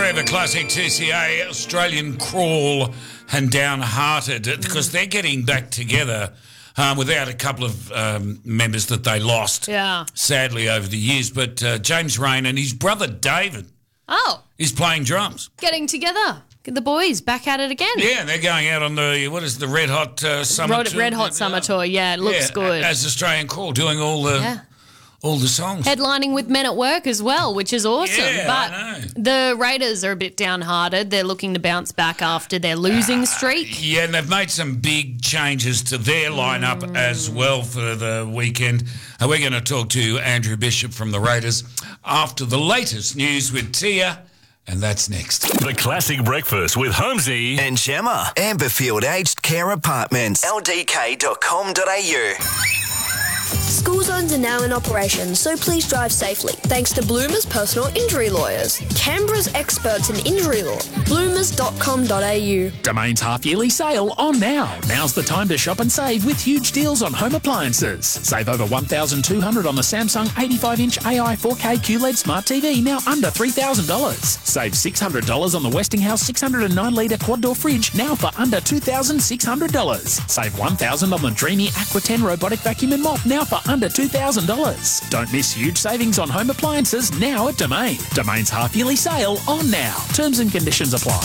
Forever Classic 2CA, Australian Crawl and Downhearted, because they're getting back together without a couple of members that they lost, sadly, over the years. But James Rain and his brother David is playing drums. Getting together. Get the boys back at it again. Yeah, they're going out on the Red Hot Summer Tour. Red Hot Summer Tour, it looks good. As Australian Crawl, doing all the songs. Headlining with Men at Work as well, which is awesome. Yeah, but I know. the Raiders are a bit downhearted. They're looking to bounce back after their losing streak. Yeah, and they've made some big changes to their lineup as well for the weekend. We're going to talk to Andrew Bishop from the Raiders after the latest news with Tia, and that's next. The Classic Breakfast with Holmesy and Gemma. Amberfield Aged Care Apartments. ldk.com.au. School zones are now in operation, so please drive safely. Thanks to Bloomers Personal Injury Lawyers, Canberra's experts in injury law. Bloomers.com.au. Domain's half-yearly sale on now. Now's the time to shop and save with huge deals on home appliances. Save over $1,200 on the Samsung 85-inch AI 4K QLED Smart TV, now under $3,000. Save $600 on the Westinghouse 609-litre quad-door fridge, now for under $2,600. Save $1,000 on the Dreamy Aqua 10 robotic vacuum and mop, now for under $2,000. Don't miss huge savings on home appliances now at Domain. Domain's half-yearly sale on now. Terms and conditions apply.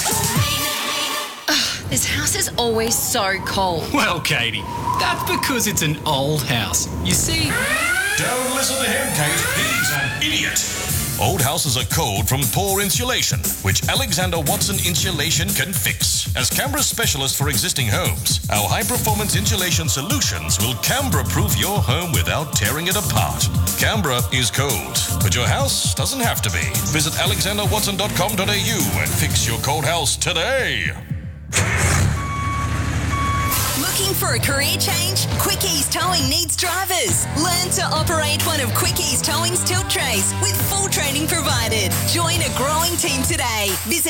This house is always so cold. Well, Katie, that's because it's an old house. You see... Don't listen to him, Kate. He's an idiot. Old houses are cold from poor insulation, which Alexander Watson Insulation can fix. As Canberra's specialist for existing homes, our high-performance insulation solutions will Canberra-proof your home without tearing it apart. Canberra is cold, but your house doesn't have to be. Visit alexanderwatson.com.au and fix your cold house today. Looking for a career change? Quickies Towing needs drivers. Learn to operate one of Quickies Towing's tilt trays with full training provided. Join a growing team today. Visit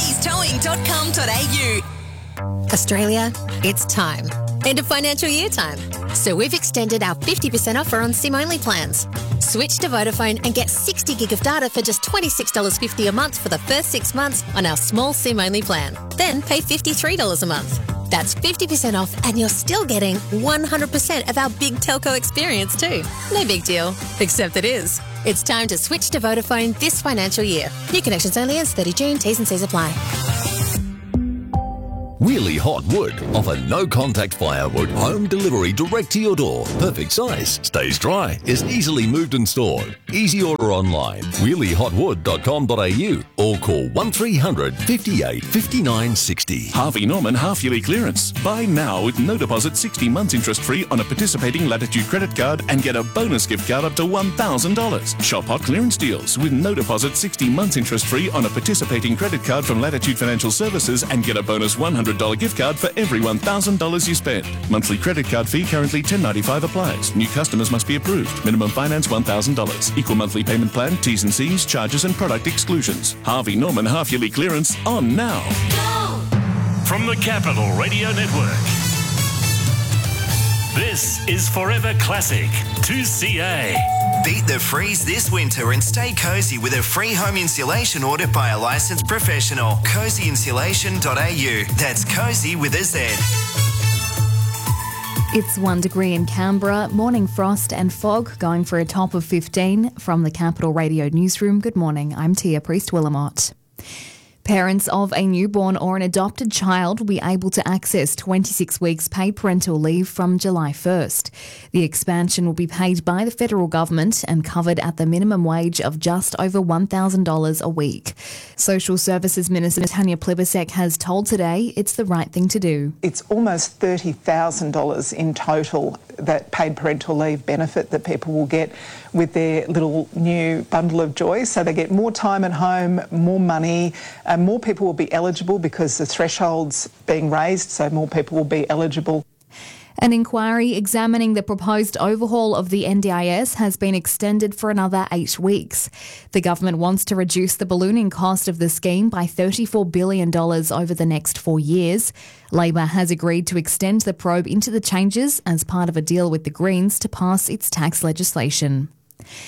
quickiestowing.com.au. Australia, it's time. End of financial year time. So we've extended our 50% offer on SIM-only plans. Switch to Vodafone and get 60 gig of data for just $26.50 a month for the first 6 months on our small SIM-only plan. Then pay $53 a month. That's 50% off and you're still getting 100% of our big telco experience too. No big deal, except it is. It's time to switch to Vodafone this financial year. New connections only ends 30 June. T's and C's apply. Wheelie Hot Wood offer no-contact firewood, home delivery direct to your door. Perfect size, stays dry, is easily moved and stored. Easy order online, wheeliehotwood.com.au or call 1300 58 59 60. Harvey Norman half-yearly clearance. Buy now with no deposit, 60 months interest-free on a participating Latitude credit card and get a bonus gift card up to $1,000. Shop hot clearance deals with no deposit, 60 months interest-free on a participating credit card from Latitude Financial Services and get a bonus $100 gift card for every $1,000 you spend. Monthly credit card fee currently $10.95 applies. New customers must be approved. Minimum finance $1,000. Equal monthly payment plan, T's and C's, charges and product exclusions. Harvey Norman half-yearly clearance on now. Go! From the Capital Radio Network, this is Forever Classic 2CA. Beat the freeze this winter and stay cozy with a free home insulation ordered by a licensed professional. Cozyinsulation.au. That's cozy with a Z. It's 1 degree in Canberra, morning frost and fog, going for a top of 15. From the Capital Radio Newsroom, good morning, I'm Tia Priest-Willamott. Parents of a newborn or an adopted child will be able to access 26 weeks paid parental leave from July 1st. The expansion will be paid by the federal government and covered at the minimum wage of just over $1,000 a week. Social Services Minister Tanya Plibersek has told Today it's the right thing to do. It's almost $30,000 in total, that paid parental leave benefit that people will get with their little new bundle of joy. So they get more time at home, more money, and more people will be eligible because the threshold's being raised, so more people will be eligible. An inquiry examining the proposed overhaul of the NDIS has been extended for another 8 weeks. The government wants to reduce the ballooning cost of the scheme by $34 billion over the next 4 years. Labor has agreed to extend the probe into the changes as part of a deal with the Greens to pass its tax legislation.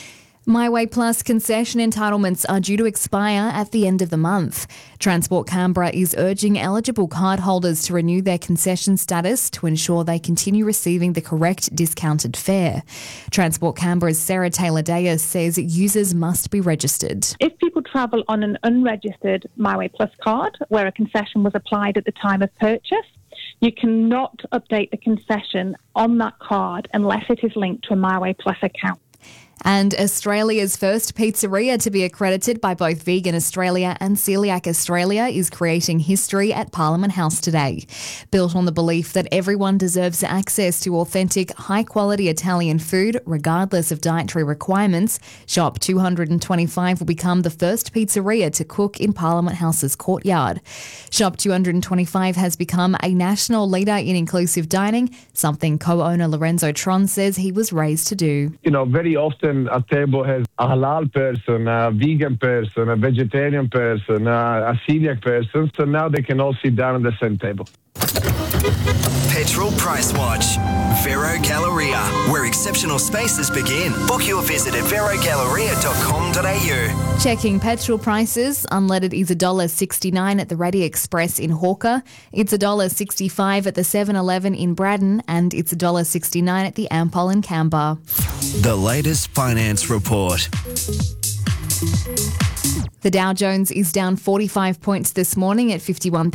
MyWay Plus concession entitlements are due to expire at the end of the month. Transport Canberra is urging eligible cardholders to renew their concession status to ensure they continue receiving the correct discounted fare. Transport Canberra's Sarah Taylor-Dayas says users must be registered. If people travel on an unregistered MyWay Plus card, where a concession was applied at the time of purchase, you cannot update the concession on that card unless it is linked to a MyWay Plus account. And Australia's first pizzeria to be accredited by both Vegan Australia and Celiac Australia is creating history at Parliament House today. Built on the belief that everyone deserves access to authentic, high-quality Italian food, regardless of dietary requirements, Shop 225 will become the first pizzeria to cook in Parliament House's courtyard. Shop 225 has become a national leader in inclusive dining, something co-owner Lorenzo Tron says he was raised to do. Very often a table has a halal person, a vegan person, a vegetarian person, a celiac person, so now they can all sit down at the same table. Petrol Price Watch. Vero Galleria, where exceptional spaces begin. Book your visit at verogalleria.com.au. Checking petrol prices. Unleaded is $1.69 at the Ready Express in Hawker. It's $1.65 at the 7-Eleven in Braddon, and it's $1.69 at the Ampol in Canberra. The latest finance report. The Dow Jones is down 45 points this morning at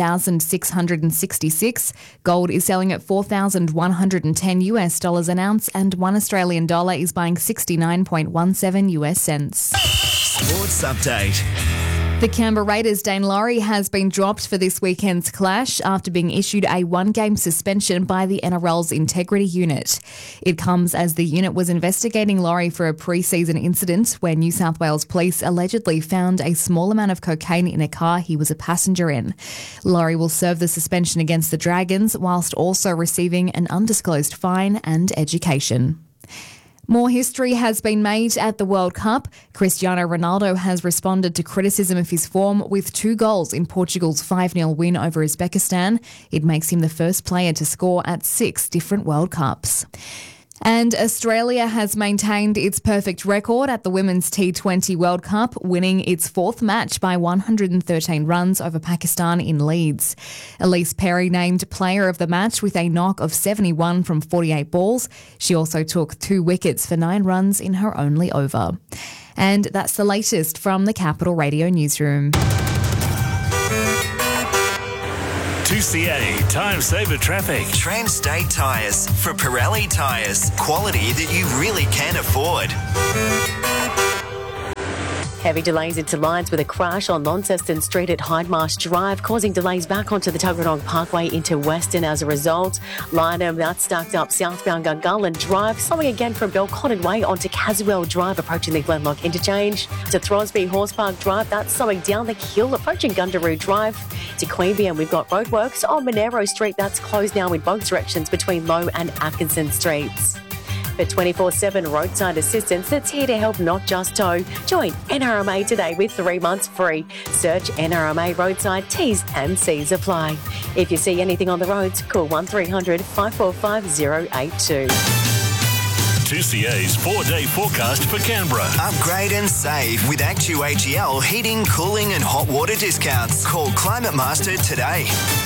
51,666. Gold is selling at $4,110 an ounce, and $1 Australian dollar is buying 69.17 US cents. Sports update. The Canberra Raiders' Dane Laurie has been dropped for this weekend's clash after being issued a one-game suspension by the NRL's Integrity Unit. It comes as the unit was investigating Laurie for a pre-season incident where New South Wales police allegedly found a small amount of cocaine in a car he was a passenger in. Laurie will serve the suspension against the Dragons whilst also receiving an undisclosed fine and education. More history has been made at the World Cup. Cristiano Ronaldo has responded to criticism of his form with 2 goals in Portugal's 5-0 win over Uzbekistan. It makes him the first player to score at 6 different World Cups. And Australia has maintained its perfect record at the Women's T20 World Cup, winning its 4th match by 113 runs over Pakistan in Leeds. Elise Perry named player of the match with a knock of 71 from 48 balls. She also took 2 wickets for 9 runs in her only over. And that's the latest from the Capital Radio Newsroom. 2CA Time Saver Traffic. Transstate Tyres for Pirelli tyres. Quality that you really can afford. Heavy delays into lines with a crash on Launceston Street at Hydemarsh Drive, causing delays back onto the Tuggeranong Parkway into Western as a result. Lynham, that's stacked up southbound Gungahlin Drive, slowing again from Belconnen Way onto Caswell Drive, approaching the Glenlock Interchange. To Throsby Horse Park Drive, that's slowing down the hill, approaching Gundaroo Drive. To Queanbeyan, we've got roadworks on Monero Street, that's closed now in both directions between Low and Atkinson Streets. For 24/7 roadside assistance that's here to help, not just tow. Join NRMA today with 3 months free. Search NRMA Roadside, T's and C's apply. If you see anything on the roads, call 1300 545 082. 2CA's 4-day forecast for Canberra. Upgrade and save with ActuAGL heating, cooling and hot water discounts. Call Climate Master today.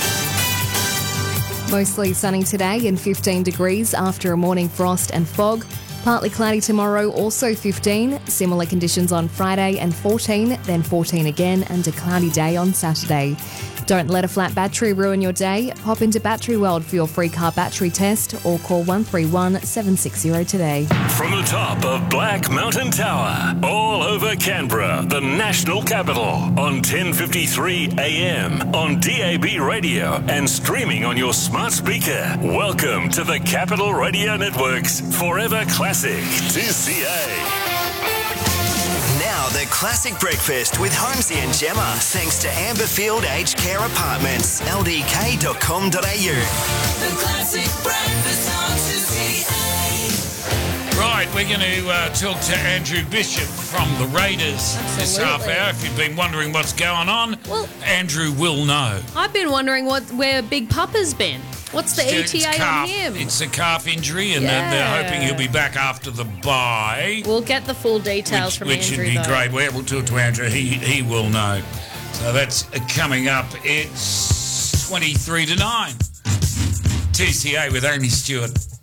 Mostly sunny today and 15 degrees after a morning frost and fog. Partly cloudy tomorrow, also 15. Similar conditions on Friday and 14, then 14 again, and a cloudy day on Saturday. Don't let a flat battery ruin your day. Pop into Battery World for your free car battery test or call 131 760 today. From the top of Black Mountain Tower, all over Canberra, the national capital, on 1053 AM, on DAB radio and streaming on your smart speaker. Welcome to the Capital Radio Network's Forever Classic 2CA. Now the Classic Breakfast with Holmesy and Gemma, thanks to Amberfield Aged Care Apartments, ldk.com.au. The Classic Breakfast on 2CA. Right, we're going to talk to Andrew Bishop from the Raiders this half hour. If you've been wondering what's going on, Andrew will know. I've been wondering where Big Papa's been. What's the It's ETA calf. on him? It's a calf injury, and they're hoping he'll be back after the bye. We'll get the full details from which Andrew. should be though. great. We'll talk to Andrew. He will know. So that's coming up. It's 23 to 9. TCA with Amy Stewart.